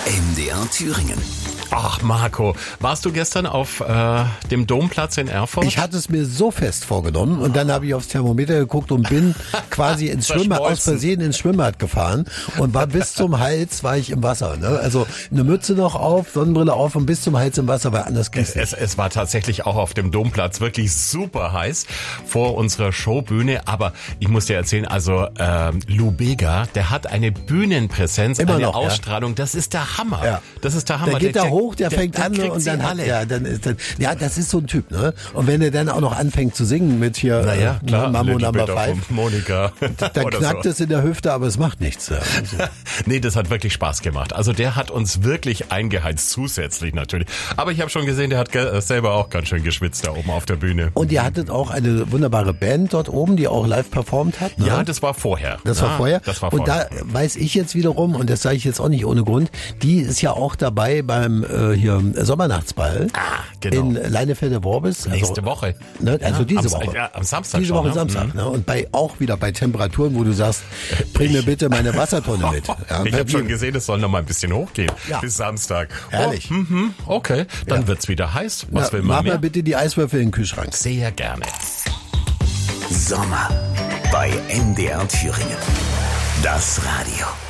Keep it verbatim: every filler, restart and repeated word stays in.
M D R Thüringen. Ach Marco, warst du gestern auf äh, dem Domplatz in Erfurt? Ich hatte es mir so fest vorgenommen und dann habe ich aufs Thermometer geguckt und bin quasi ins Schwimmbad, aus Versehen ins Schwimmbad gefahren und war bis zum Hals war ich im Wasser. Ne? Also eine Mütze noch auf, Sonnenbrille auf und bis zum Hals im Wasser, weil anders geht's nicht. Es, es war tatsächlich auch auf dem Domplatz wirklich super heiß vor unserer Showbühne, aber ich muss dir erzählen, also äh, Lou Bega, der hat eine Bühnenpräsenz, Immer eine noch, Ausstrahlung, ja? Das ist der Hammer. Ja. Das ist der Hammer. Der geht der, da hoch, der, der fängt der, an der und dann hat alle. ja, dann ist dann, ja, das ist so ein Typ, ne? Und wenn er dann auch noch anfängt zu singen mit hier naja, äh, klar, Mambo Little Number Bit of Five, Monika, dann knackt so. es in der Hüfte, aber es macht nichts. Ja. Also. Nee, das hat wirklich Spaß gemacht. Also der hat uns wirklich eingeheizt, zusätzlich natürlich. Aber ich habe schon gesehen, der hat ge- selber auch ganz schön geschwitzt da oben auf der Bühne. Und ihr hattet auch eine wunderbare Band dort oben, die auch live performt hat. Ne? Ja, das war vorher. Das ja, war vorher. Das war und vorher. da weiß ich jetzt wiederum, und das sage ich jetzt auch nicht ohne Grund, die ist ja auch dabei beim äh, hier Sommernachtsball Ah, genau. in Leinefelder-Worbis. Nächste Woche. Ne, also Ja, diese am, Woche. Ja, am Samstag Diese schon, Woche ne? Samstag. Mhm. Ne? Und bei auch wieder bei Temperaturen, wo du sagst, bring mir bitte meine Wassertonne mit. Ja, ich habe schon gesehen, es soll noch mal ein bisschen hochgehen Ja. bis Samstag. Herrlich. Oh, mhm, okay, dann Ja. wird's wieder heiß. Was Na, will mach man mehr? mal bitte die Eiswürfel in den Kühlschrank. Sehr gerne. Sommer bei M D R Thüringen. Das Radio.